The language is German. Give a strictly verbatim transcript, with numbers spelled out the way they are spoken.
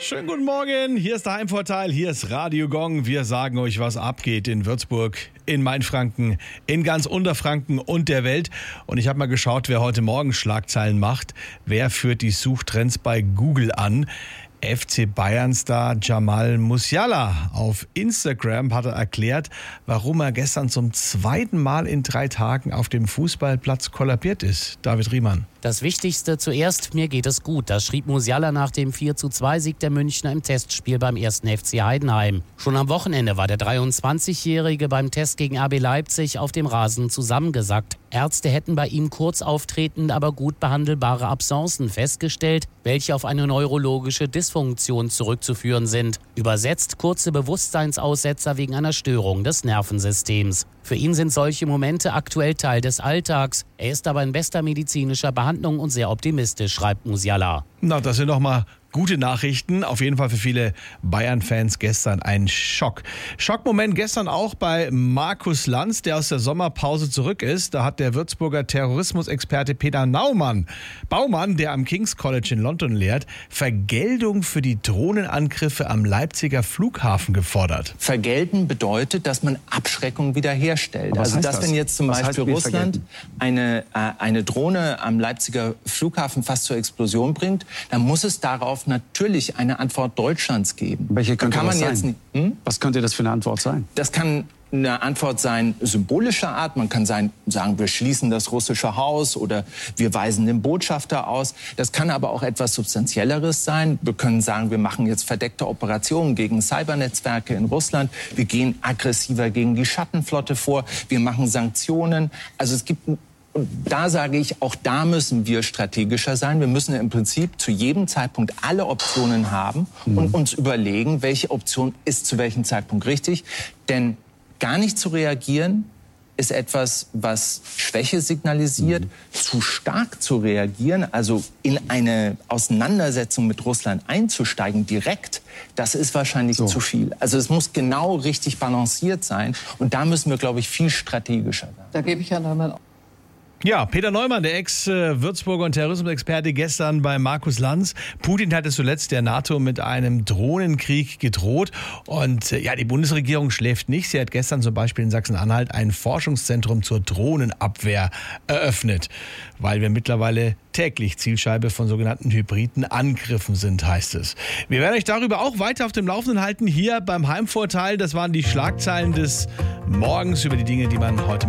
Schönen guten Morgen, hier ist der Heimvorteil, hier ist Radio Gong. Wir sagen euch, was abgeht in Würzburg, in Mainfranken, in ganz Unterfranken und der Welt. Und ich habe mal geschaut, wer heute Morgen Schlagzeilen macht. Wer führt die Suchtrends bei Google an? F C Bayern-Star Jamal Musiala. Auf Instagram hat er erklärt, warum er gestern zum zweiten Mal in drei Tagen auf dem Fußballplatz kollabiert ist. David Riemann. Das Wichtigste zuerst, mir geht es gut. Das schrieb Musiala nach dem vier zu zwei Sieg der Münchner im Testspiel beim ersten F C Heidenheim. Schon am Wochenende war der dreiundzwanzigjährige beim Test gegen R B Leipzig auf dem Rasen zusammengesackt. Ärzte hätten bei ihm kurz auftretende, aber gut behandelbare Absencen festgestellt, welche auf eine neurologische Dysfunktion zurückzuführen sind. Übersetzt kurze Bewusstseinsaussetzer wegen einer Störung des Nervensystems. Für ihn sind solche Momente aktuell Teil des Alltags. Er ist aber in bester medizinischer Behandlung und sehr optimistisch, schreibt Musiala. Na, das sind doch mal gute Nachrichten. Auf jeden Fall für viele Bayern-Fans gestern ein Schock. Schockmoment gestern auch bei Markus Lanz, der aus der Sommerpause zurück ist. Da hat der Würzburger Terrorismusexperte Peter Naumann, Baumann, der am King's College in London lehrt, Vergeltung für die Drohnenangriffe am Leipziger Flughafen gefordert. Vergelten bedeutet, dass man Abschreckung wiederherstellt. Aber also dass das? wenn jetzt zum Was Beispiel heißt, Russland eine, äh, eine Drohne am Leipziger Flughafen fast zur Explosion bringt, dann muss es darauf natürlich eine Antwort Deutschlands geben. Welche könnte kann das man jetzt sein? nicht, hm? Was könnte das für eine Antwort sein? Das kann eine Antwort sein symbolischer Art. Man kann sein, sagen, wir schließen das russische Haus oder wir weisen den Botschafter aus. Das kann aber auch etwas Substanzielleres sein. Wir können sagen, wir machen jetzt verdeckte Operationen gegen Cybernetzwerke in Russland. Wir gehen aggressiver gegen die Schattenflotte vor. Wir machen Sanktionen. Also es gibt ein Und da sage ich, auch da müssen wir strategischer sein. Wir müssen im Prinzip zu jedem Zeitpunkt alle Optionen haben und uns überlegen, welche Option ist zu welchem Zeitpunkt richtig. Denn gar nicht zu reagieren ist etwas, was Schwäche signalisiert. Mhm. Zu stark zu reagieren, also in eine Auseinandersetzung mit Russland einzusteigen direkt, das ist wahrscheinlich so zu viel. Also es muss genau richtig balanciert sein. Und da müssen wir, glaube ich, viel strategischer sein. Da gebe ich ja nochmal. Ja, Peter Neumann, der Ex-Würzburger und Terrorismusexperte, gestern bei Markus Lanz. Putin hatte zuletzt der NATO mit einem Drohnenkrieg gedroht. Und ja, die Bundesregierung schläft nicht. Sie hat gestern zum Beispiel in Sachsen-Anhalt ein Forschungszentrum zur Drohnenabwehr eröffnet, weil wir mittlerweile täglich Zielscheibe von sogenannten hybriden Angriffen sind, heißt es. Wir werden euch darüber auch weiter auf dem Laufenden halten, hier beim Heimvorteil. Das waren die Schlagzeilen des Morgens über die Dinge, die man heute